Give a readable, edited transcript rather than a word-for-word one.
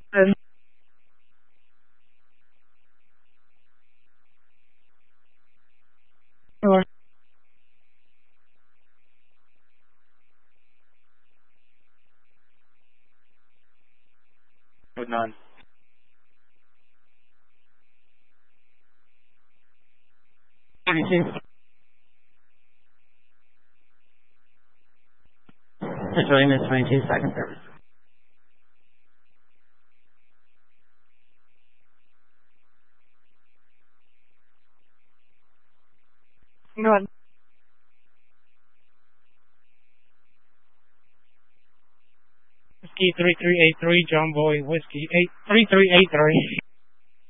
And with none. Just really missed 22 seconds service. None. Whiskey 3383, John Boy, Whiskey 3383.